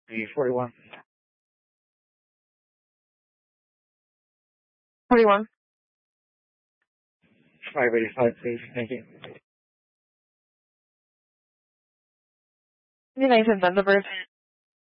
The 41. 41. 585, please. Thank you. United Thunderbird.